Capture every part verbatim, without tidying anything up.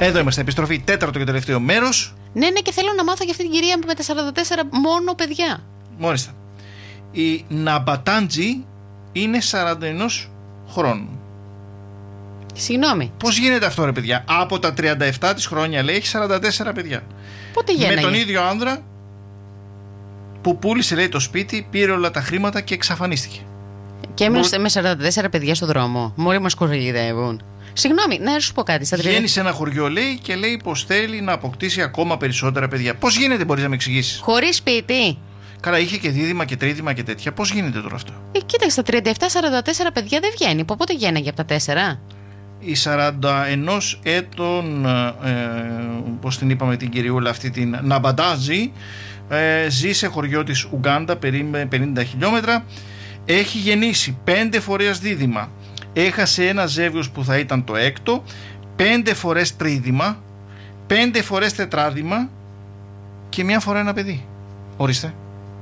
Εδώ είμαστε, επιστροφή, τέταρτο και τελευταίο μέρος. Ναι, ναι, και θέλω να μάθω για αυτή την κυρία με τα σαράντα τέσσερα μόνο παιδιά. Μάλιστα. Η Ναμπατάντζη είναι σαράντα ένα χρόνων. Συγγνώμη. Πώς γίνεται αυτό, ρε παιδιά? Από τα τριάντα επτά της χρόνια, λέει, έχει σαράντα τέσσερα παιδιά. Πότε γένναγε? Με τον ίδιο άνδρα που πούλησε, λέει, το σπίτι, πήρε όλα τα χρήματα και εξαφανίστηκε. Και έμεινε Μπορ... με σαράντα τέσσερα παιδιά στον δρόμο. Μόλι μας κοροϊδεύουν. Συγγνώμη, να σου πω κάτι. Στα Γέννησε ένα χωριό, λέει, και λέει πως θέλει να αποκτήσει ακόμα περισσότερα παιδιά. Πώς γίνεται, μπορείς να με εξηγήσεις? Χωρίς σπίτι. Καλά, είχε και δίδυμα και τρίδυμα και τέτοια. Πώς γίνεται τώρα αυτό? Ε, κοίταξε, στα τριάντα επτά σαράντα τέσσερα παιδιά δεν βγαίνει. Πότε γένναγε από τα τέσσερα? Η σαράντα ένα έτων, ε, πώς την είπαμε την κυριούλα αυτή, την Ναμπαντάζη, ε, ζει σε χωριό της Ουγκάντα, περίπου πενήντα χιλιόμετρα. Έχει γεννήσει πέντε φορές δίδυμα. Έχασε ένα ζεύγος που θα ήταν το έκτο, πέντε φορές τρίδυμα, πέντε φορές τετράδυμα και μια φορά ένα παιδί. Ορίστε.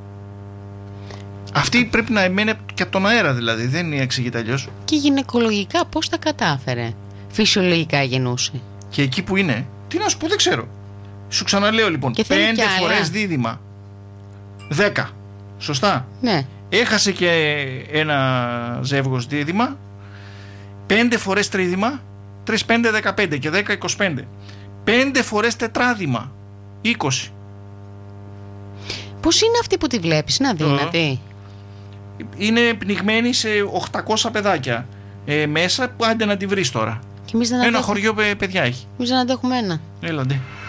Αυτή πρέπει να εμένει και από τον αέρα, δηλαδή, δεν εξηγείται αλλιώς. Και γυναικολογικά πώς τα κατάφερε? Φυσιολογικά γεννούσε. Και εκεί που είναι, τι να σου πω, δεν ξέρω. Σου ξαναλέω λοιπόν, πέντε φορές δίδυμα, δέκα. Σωστά. Ναι. Έχασε και ένα ζεύγος δίδυμα, πέντε φορές τρίδυμα, τρεις, πέντε, δεκαπέντε και δέκα, είκοσι πέντε. Πέντε φορές τετράδυμα, είκοσι. Πώς είναι αυτή που τη βλέπεις, είναι αδύνατη? Είναι πνιγμένη σε οκτακόσια παιδάκια ε, μέσα, που άντε να τη βρεις τώρα. Και εμείς δεν ένα αντέχουμε. χωριό παιδιά έχει. Εμείς δεν αντέχουμε ένα. Έλαντε.